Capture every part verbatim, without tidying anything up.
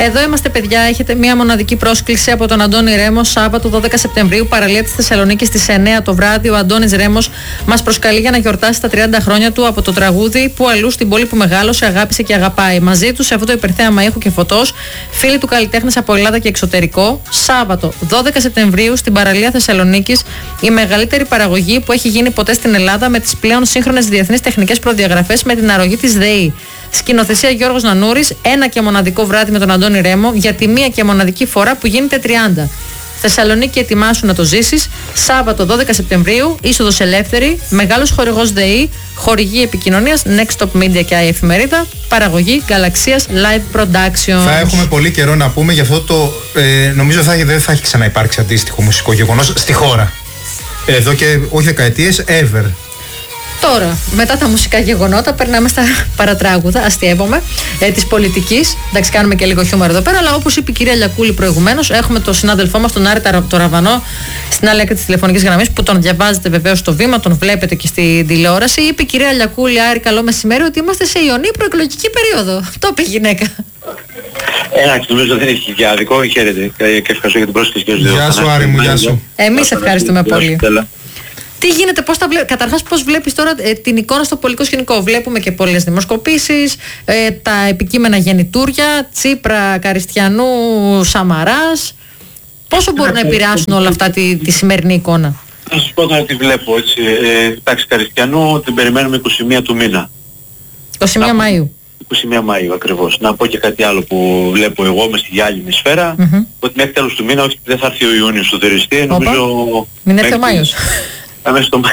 Εδώ είμαστε, παιδιά. Έχετε μία μοναδική πρόσκληση από τον Αντώνη Ρέμο. Σάββατο δώδεκα Σεπτεμβρίου, παραλία της Θεσσαλονίκης στις εννέα το βράδυ. Ο Αντώνης Ρέμος μας προσκαλεί για να γιορτάσει τα τριάντα χρόνια του από το τραγούδι που αλλού στην πόλη που μεγάλωσε, αγάπησε και αγαπάει. Μαζί του σε αυτό το υπερθέαμα ήχου και φωτός, φίλοι του καλλιτέχνες από Ελλάδα και εξωτερικό. Σάββατο δώδεκα Σεπτεμβρίου στην παραλία Θεσσαλονίκης, η μεγαλύτερη παραγωγή που έχει γίνει ποτέ στην Ελλάδα με τις πλέον σύγχρονες διεθνείς τεχνικές προδιαγραφές με την αρρωγή της ΔΕΗ. Σκηνοθεσία Γιώργος Νανούρης, ένα και μοναδικό βράδυ με τον Αντώνη Ρέμο για τη μία και μοναδική φορά που γίνεται τριάντα. Θεσσαλονίκη, ετοιμάσου να το ζήσεις. Σάββατο δώδεκα Σεπτεμβρίου, είσοδος ελεύθερη, μεγάλος χορηγός ΔΕΗ, χορηγή επικοινωνίας Next Top Media και η εφημερίδα, παραγωγή Γαλαξίας Live Productions. Θα έχουμε πολύ καιρό να πούμε για αυτό το. Ε, νομίζω θα, δεν θα έχει ξαναυπάρξει αντίστοιχο μουσικό γεγονός στη χώρα. Εδώ και όχι δεκαετίες, ever. Τώρα, μετά τα μουσικά γεγονότα, περνάμε στα παρατράγουδα, αστειεύομαι, ε, της πολιτικής. Εντάξει, κάνουμε και λίγο χιούμορ εδώ πέρα, αλλά όπως είπε η κυρία Λιακούλη προηγουμένως, έχουμε τον συνάδελφό μας, τον Άρη το Ραβανό, στην άλλη άκρη της τηλεφωνικής γραμμής, που τον διαβάζετε βεβαίως στο βήμα, τον βλέπετε και στην τηλεόραση. Είπε η κυρία Λιακούλη, Άρη, καλό μεσημέρι, ότι είμαστε σε ιονή προεκλογική περίοδο. Το είπε η γυναίκα. Εντάξει, νομίζω δεν έχει και άδικο. Χαίρετε και ευχαριστώ για την πρόσκληση. Γεια σου, Άρη μου, γεια σου. Εμείς ευχαριστούμε πολύ. Τι γίνεται, πώς τα βλέπεις, καταρχάς πώς βλέπεις τώρα ε, την εικόνα στο πολιτικό σκηνικό? Βλέπουμε και πολλές δημοσκοπήσεις, ε, τα επικείμενα γεννητούρια, Τσίπρα, Καριστιανού, Σαμαράς. Πόσο μπορούν να επηρεάσουν όλα αυτά τη, τη σημερινή εικόνα? Θα σας πω τώρα τι βλέπω, έτσι. Ε, εντάξει, Καριστιανού την περιμένουμε είκοσι μία του μήνα. είκοσι μία Μαΐου. είκοσι μία Μαΐου ακριβώς. Να πω και κάτι άλλο που βλέπω εγώ μες στη άλλη ημισφαίρα, mm-hmm. ότι μέχρι τέλος του μήνα, όχι δεν θα έρθει ο Ιούνιος στο διοριστή, νομίζω... Μην έρθει ο Μάιος. Μέχρι στο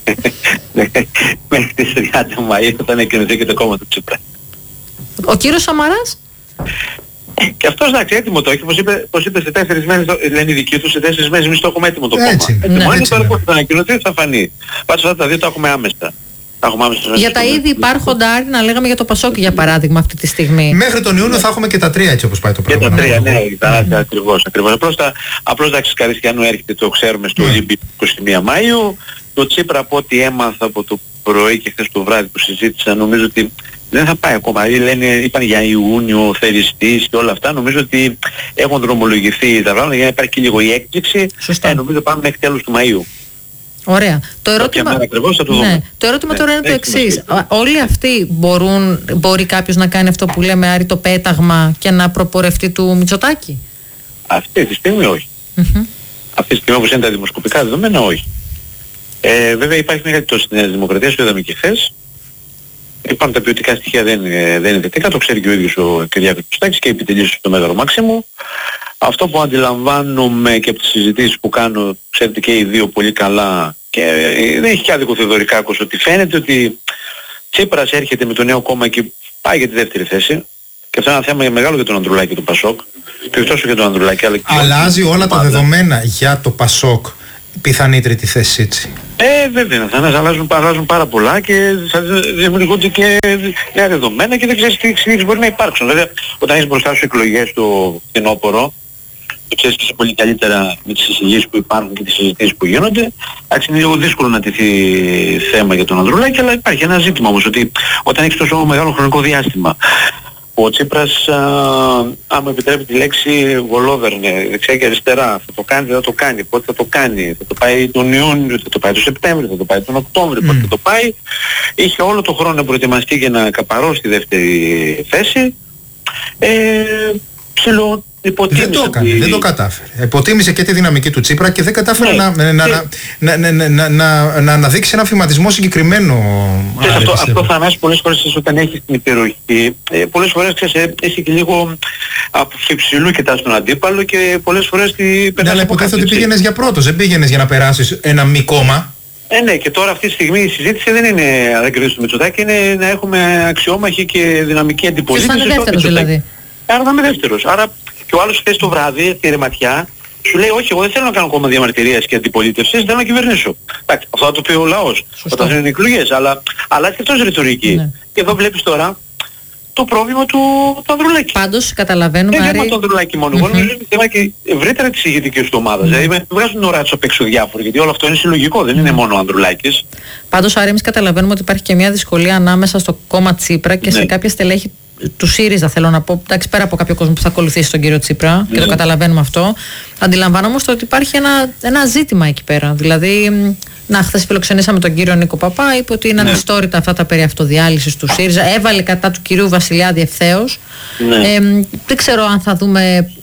μέχρι τις τριάντα Μαΐου όταν εκκινηθεί και το κόμμα του Τσίπρα. Ο κύριος Σαμαράς? Και αυτός εντάξει έτοιμο το έχει, πως είπε, πως είπε σε τέσσερις μέρες, λένε οι δικοί του, σε τέσσερις μέρες εμείς το έχουμε έτοιμο το κόμμα. Έτσι, έτοιμο είναι, τώρα πώς θα ανακοινωθεί θα φανεί. Πάντως αυτά τα δύο τα έχουμε άμεσα. Για τα ήδη υπάρχοντα, Άρη, να λέγαμε για το Πασόκ για παράδειγμα αυτή τη στιγμή. Μέχρι τον Ιούνιο θα έχουμε και τα τρία, έτσι όπως πάει το πράγμα. Και τα τρία, ναι, ναι. ακριβώς. ακριβώς. Απλώς, τα, απλώς εντάξει, Καριστιανού έρχεται, το ξέρουμε, στο Ολύμπι είκοσι μία Μαΐου. Το Τσίπρα, από ό,τι έμαθα από το πρωί και χθες το βράδυ που συζήτησα, νομίζω ότι δεν θα πάει ακόμα. Λένε, είπαν για Ιούνιο, θεριστής και όλα αυτά. Νομίζω ότι έχουν δρομολογηθεί τα πράγματα για να υπάρχει και λίγο η έκπληξη. Ε, νομίζω πάμε μέχρι τέλος του Μαΐου. Ωραία. Το ερώτημα, το ναι. το ερώτημα ναι. τώρα είναι ναι, το εξής. Όλοι αυτοί μπορούν, μπορεί κάποιος να κάνει αυτό που λέμε, Άρη, το πέταγμα και να προπορευτεί του Μητσοτάκη? Αυτή τη στιγμή όχι. Mm-hmm. Αυτή τη στιγμή όπως είναι τα δημοσκοπικά δεδομένα όχι. Ε, βέβαια υπάρχει μια κατάσταση στη Νέα Δημοκρατία, το είδαμε και χθες. Υπάρχουν τα ποιοτικά στοιχεία, δεν είναι, δεν είναι θετικά, το ξέρει και ο ίδιος ο Κυριάκος Μητσοτάκης και επιτελείς στο Μέγαρο Μάξιμου. Αυτό που αντιλαμβάνομαι και από τις συζητήσεις που κάνω, ξέρετε και οι δύο πολύ καλά, και δεν έχει και άδικο Θεοδωρικάκος, ότι φαίνεται ότι Τσίπρας έρχεται με το νέο κόμμα και πάει για τη δεύτερη θέση. Και αυτό είναι ένα θέμα μεγάλο για τον Ανδρουλάκη του Πασόκ. Και όχι τόσο για τον Ανδρουλάκη, αλλά και αλλάζει όλα τα δεδομένα για το Πασόκ. Πιθανή τρίτη θέση, έτσι. Ε, βέβαια, θα αλλάζουν, αλλάζουν πάρα πολλά και θα δημιουργούνται και νέα δεδομένα και δεν ξέρεις τι εξελίξεις μπορεί να υπάρξουν. Βέβαια, όταν έχεις μπροστά σου εκλογές στο φθινόπωρο, το ξέρεις και είσαι πολύ καλύτερα με τις εισηγήσεις που υπάρχουν και τις συζητήσεις που γίνονται. Εντάξει, είναι λίγο δύσκολο να τεθεί θέμα για τον Ανδρουλάκη, αλλά υπάρχει ένα ζήτημα όμως, ότι όταν έχεις τόσο μεγάλο χρονικό διάστημα, ο Τσίπρας, α, άμα επιτρέπει τη λέξη, βολόβερνε δεξιά και αριστερά. Θα το κάνει, δεν θα το κάνει. Πότε θα το κάνει? Θα το πάει τον Ιούνιο, θα το πάει τον Σεπτέμβριο, θα το πάει τον Οκτώβριο, πότε θα το πάει. Είχε όλο το χρόνο να προετοιμαστεί για να καπαρώσει τη δεύτερη θέση. Ε, ψηλό υποτίμησε. Δεν το έκανε, τη... δεν το κατάφερε. Υποτίμησε και τη δυναμική του Τσίπρα και δεν κατάφερε ναι. να, να, να, να, να, να, να, να αναδείξει ένα φηματισμό συγκεκριμένο. Άρα, αυτό, αυτό θα ανάσει πολλές φορές όταν έχεις την υπεροχή. Ε, πολλές φορές ξέρεις, έχει και λίγο από υψηλού κοιτάς τον αντίπαλο και πολλές φορές την περνάς. Ναι, αλλά υποτίθεται ότι πήγαινες για πρώτος, δεν πήγαινες για να περάσεις ένα μη κόμμα. Ε, ναι, και τώρα αυτή τη στιγμή η συζήτηση δεν είναι αν κρίνεις το Μητσοτάκη, είναι να έχουμε αξιόμαχη και δυναμική αντιπολίτευση. Ποιος θα είναι δεύτερος δηλαδή? Άρα θα είμαι δεύτερος. Άρα και ο άλλος χθες το βράδυ, τη ρεματιά, σου λέει όχι, εγώ δεν θέλω να κάνω κόμμα διαμαρτυρίας και αντιπολίτευσης, θέλω να κυβερνήσω. Εντάξει, αυτό θα το πει ο λαός όταν θα είναι εκλογές, αλλά αλλάζει και αυτός ρητορική. Ναι. Και εδώ βλέπεις τώρα το πρόβλημα του, του Ανδρουλάκη. Πάντως καταλαβαίνουμε, δεν Άρη... είναι το Ανδρουλάκη μόνο, mm-hmm. είναι θέμα και ευρύτερα της ηγετικής του ομάδας. Mm-hmm. Δηλαδή βγάζουν την ώρα τους απ' έξω διάφοροι, γιατί όλο αυτό είναι συλλογικό, δεν είναι μόνο ο Ανδρουλάκης. Πάντως, Άρη, εμείς καταλαβαίνουμε ότι υπάρχει και μια δυσκολία ανάμεσα στο κόμμα Τσίπρα και ναι. σε κάποια στελέχη του ΣΥΡΙΖΑ, θέλω να πω, εντάξει, πέρα από κάποιο κόσμο που θα ακολουθήσει τον κύριο Τσίπρα, mm. και το καταλαβαίνουμε αυτό. Αντιλαμβανόμαστε ότι υπάρχει ένα, ένα ζήτημα εκεί πέρα. Δηλαδή, να, χθες φιλοξενήσαμε τον κύριο Νίκο Παπά, είπε ότι είναι ανιστόρητα αυτά τα περί αυτοδιάλυσης του ΣΥΡΙΖΑ. Έβαλε κατά του κυρίου Βασιλιάδη ευθέως. Ε, δεν ξέρω αν θα δούμε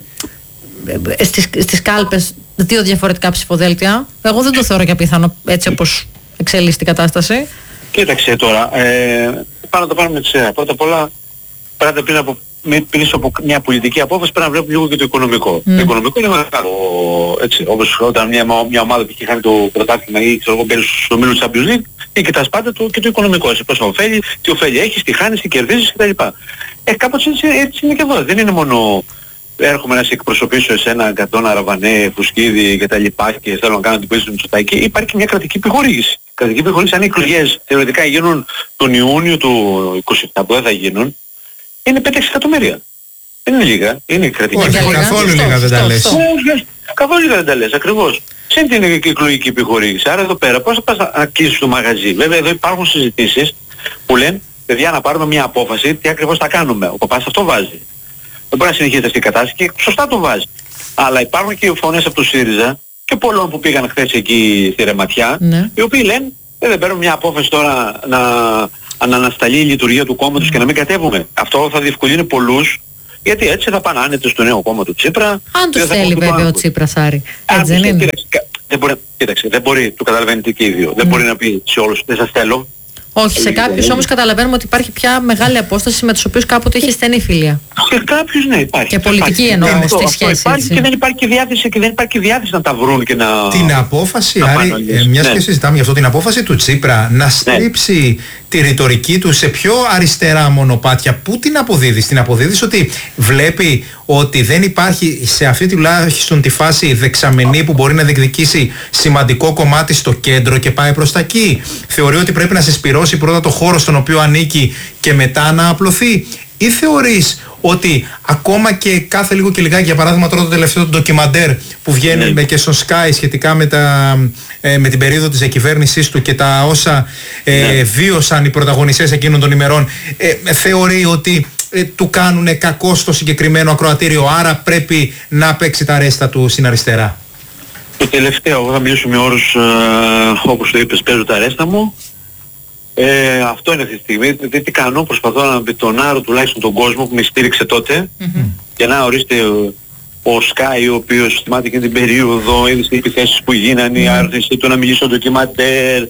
στις, στις κάλπες δύο διαφορετικά ψηφοδέλτια. Εγώ δεν το θεωρώ για πιθανό, έτσι όπως εξελίσσεται η κατάσταση. Κοίταξε τώρα, ε, πάνω να το πάρουμε τη σειρά. Πρώτα απ' όλα, πρέπει πριν από, πριν από μια πολιτική απόφαση πρέπει να βλέπουμε λίγο και το οικονομικό. Mm. Το οικονομικό είναι μεγάλο, έτσι, όπως όταν μια, μια ομάδα που έχει χάνει το πρωτάθλημα ή ξέρω εγώ παίρνει στους ομίλους Champions League, ή κοιτάς πάντα το, και το οικονομικό. Σε πόσα ωφέλη, τι ωφέλη έχεις, τι χάνεις, τι κερδίζεις κτλ. Ε, κάπως έτσι, έτσι είναι και εδώ. Δεν είναι μόνο έρχομαι να σε εκπροσωπήσω εσένα, Κατώνα, Ραβανέ, Φουσκίδη και τα λοιπά και θέλω να κάνω την πίεση του Μητσοτάκη. Υπάρχει μια κρατική επιχορήγηση. Κρατική επιχορήγηση, αν οι εκλογές θεωρητικά γίνουν τον Ιούνιο του είκοσι επτά που δεν θα γίνουν, είναι πέντε έξι εκατομμύρια. Δεν είναι λίγα, είναι κρατική επιχορήγηση. Όχι, καθόλου λίγα δεν τα λες. Καθόλου λίγα δεν τα λες, ακριβώς. Σε τι είναι η εκλογική επιχορήγηση. Άρα εδώ πέρα πώς θα πας να κλείσεις το μαγαζί. Βέβαια εδώ υπάρχουν συζητήσεις που λένε, παιδιά, να πάρουμε μια απόφαση, τι ακριβώς θα κάνουμε. Ο Παπάς αυτό βάζει. Δεν μπορεί να συνεχίζεται αυτή η κατάσταση και σωστά το βάζει. Αλλά υπάρχουν και φωνές από το ΣΥΡΙΖΑ και πολλών που πήγαν χθες εκεί στη Ρεματιά, ναι. οι οποίοι λένε ε, δεν παίρνουμε μια απόφαση τώρα να, να ανασταλεί η λειτουργία του κόμματος και να μην κατέβουμε. Αυτό θα διευκολύνει πολλούς, γιατί έτσι θα πάνε άνετες στο νέο κόμμα του Τσίπρα. Αν τους θέλει βέβαια ο Τσίπρας, Άρη. Έτσι δεν είναι. Κοίταξε, δεν μπορεί, κοίταξε, δεν μπορεί, το καταλαβαίνετε και οι δύο, mm. δεν μπορεί να πει σε όλους δεν σας θέλω. Όχι, σε κάποιους όμως καταλαβαίνουμε ότι υπάρχει πια μεγάλη απόσταση με τους οποίους κάποτε είχε στενή φιλία. Σε κάποιους ναι υπάρχει. Και πολιτική εννοούμε στη σχέση. Υπάρχει και δεν υπάρχει και διάθεση και δεν υπάρχει και διάθεση να τα βρουν και να... Την απόφαση, να Άρη, ε, μιας ναι. και συζητάμε για αυτό, την απόφαση του Τσίπρα να στρίψει ναι. τη ρητορική του σε πιο αριστερά μονοπάτια, πού την αποδίδεις? Την αποδίδεις ότι βλέπει ότι δεν υπάρχει σε αυτή τουλάχιστον τη φάση δεξαμενή που μπορεί να διεκδικήσει σημαντικό κομμάτι στο κέντρο και πάει προς τα εκεί. Θεωρεί ότι πρέπει να συσπυρώσει πρώτα το χώρο στον οποίο ανήκει και μετά να απλωθεί, ή θεωρείς ότι ακόμα και κάθε λίγο και λιγάκι, για παράδειγμα τώρα το τελευταίο το ντοκιμαντέρ που βγαίνει ναι. και στο Sky σχετικά με, τα, ε, με την περίοδο της διακυβέρνησής του και τα όσα ε, ναι. βίωσαν οι πρωταγωνιστές εκείνων των ημερών, ε, θεωρεί ότι ε, του κάνουν κακό στο συγκεκριμένο ακροατήριο, άρα πρέπει να παίξει τα ρέστα του στην αριστερά? Το τελευταίο, εγώ θα μιλήσω με όρους ε, όπως το είπες, παίζω τα ρέστα μου. Ε, αυτό είναι αυτή τη στιγμή. Δηλαδή τι κάνω, προσπαθώ να μπετονάρω τουλάχιστον τον κόσμο που με στήριξε τότε mm-hmm. και να ορίστε ο, ο Σκάι, ο οποίος θυμάται και την περίοδο, είδε τις επιθέσεις που γίνανε, mm-hmm. η άρνηση του να μιλήσει στο ντοκιμαντέρ,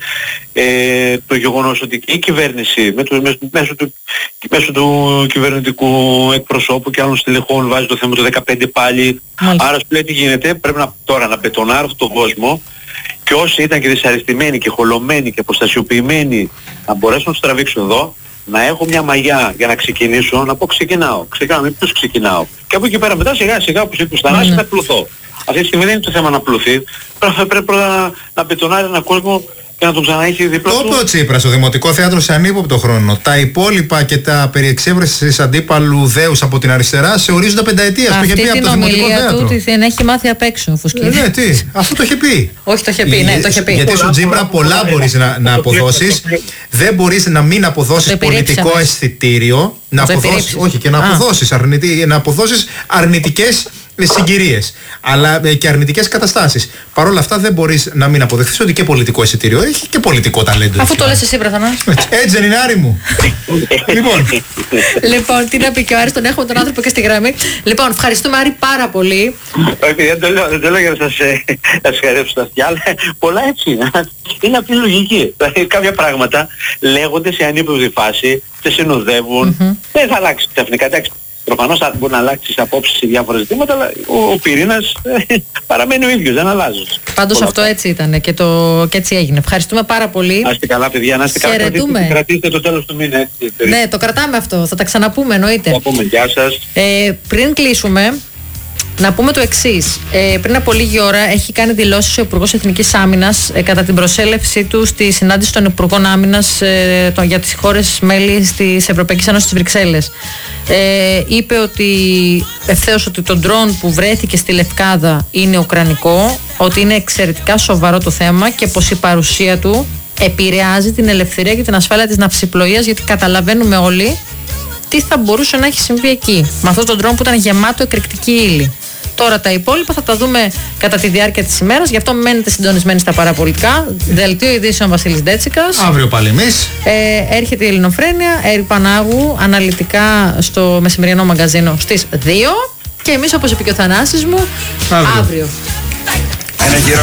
ε, το γεγονός ότι η κυβέρνηση με το, μέσω, μέσω, του, μέσω του κυβερνητικού εκπροσώπου και άλλων στελεχών βάζει το θέμα του δεκαπέντε πάλι. Mm-hmm. Άρα σου λέει τι γίνεται, πρέπει να, τώρα να μπετονάρω τον κόσμο. Και όσοι ήταν και δυσαρεστημένοι και χολωμένοι και αποστασιοποιημένοι να μπορέσουν να τους τραβήξω εδώ, να έχω μια μαγιά για να ξεκινήσω, να πω ξεκινάω. Ξεκινάω, με ποιος ξεκινάω. Και από εκεί πέρα μετά σιγά σιγά όπως είπες στα Θανάση θα πλωθώ. Αυτή τη στιγμή δεν είναι το θέμα να πλωθεί. Πρέπει, πρέπει να, να μπετονάρει έναν κόσμο και να τον ξαναέχει δίπλα του. Το είπε ο Τσίπρας, στο Δημοτικό Θέατρο σε ανύποπτο χρόνο. Τα υπόλοιπα και τα περί εξέβρεσης αντίπαλου δέους από την αριστερά σε ορίζοντα πενταετίας. Το είχε πει από το Δημοτικό Θέατρο. Αυτή την έχει μάθει απ' έξω ο Φουσκίδης. Ε, ναι, τι, αυτό το είχε πει. Όχι, το είχε πει, ναι, το είχε πει. Γιατί στον Τσίπρα πολλά μπορείς να, να αποδώσεις. Δεν μπορείς να μην αποδώσεις πολιτικό αισθητήριο. Να αποδώσεις, όχι, και να αποδώσεις, αρνητι, να αποδώσεις αρνητικές συγκυρίες, αλλά ε, και αρνητικές καταστάσεις. Παρ' όλα αυτά δεν μπορείς να μην αποδεχθείς ότι και πολιτικό εισιτήριο έχει και πολιτικό ταλέντο. Αφού το λες εσύ, Βρεθανά. Έτσι δεν είναι, Άρη μου? Λοιπόν. Λοιπόν, τι να πει και ο Άρης, τον έχουμε τον άνθρωπο και στη γραμμή. Λοιπόν, ευχαριστούμε, Άρη, πάρα πολύ. Όχι, δεν το λέω, δεν το λέω για να σας ευχαριστήσω τα αυτιά, αλλά πολλά έτσι είναι. Είναι απλή λογική. Δηλαδή κάποια πράγματα λέγονται σε ανύποπτη φάση, σε συνοδεύουν, δεν θα αλλάξει ξαφνικά. Εντάξει, προφανώς θα μπορεί να αλλάξει απόψεις σε διάφορα ζητήματα, αλλά ο, ο πυρήνας ε, παραμένει ο ίδιος, δεν αλλάζει. Πάντως αυτό έτσι ήταν και, το, και έτσι έγινε. Ευχαριστούμε πάρα πολύ. Να είστε καλά, παιδιά, να είστε καλά. Κρατήστε, κρατήστε το τέλος του μήνα. Έτσι, ναι, το κρατάμε αυτό, θα τα ξαναπούμε εννοείται. Θα πούμε, γεια σας. Ε, πριν κλείσουμε, να πούμε το εξής. Ε, πριν από λίγη ώρα έχει κάνει δηλώσεις ο Υπουργός Εθνικής Άμυνας ε, κατά την προσέλευσή του στη συνάντηση των Υπουργών Άμυνας ε, το, για τις χώρες μέλη της Ευρωπαϊκής Ένωσης στις Βρυξέλλες. Ε, είπε ότι ευθέως ότι το ντρόν που βρέθηκε στη Λευκάδα είναι ουκρανικό, ότι είναι εξαιρετικά σοβαρό το θέμα και πως η παρουσία του επηρεάζει την ελευθερία και την ασφάλεια της ναυσιπλοείας, γιατί καταλαβαίνουμε όλοι τι θα μπορούσε να έχει συμβεί εκεί. Με αυτόν τον τρόπο που ήταν γεμάτο εκρηκτική ύλη. Τώρα τα υπόλοιπα θα τα δούμε κατά τη διάρκεια της ημέρας. Γι' αυτό μένετε συντονισμένοι στα παραπολιτικά. Δελτίο ειδήσεων Βασίλης Ντέτσικας. Αύριο πάλι εμείς. Ε, έρχεται η Ελληνοφρένεια. Έρη Πανάγου αναλυτικά στο μεσημεριανό μαγκαζίνο στις δύο. Και εμείς, όπως είπε και ο Θανάσης μου, αύριο. αύριο.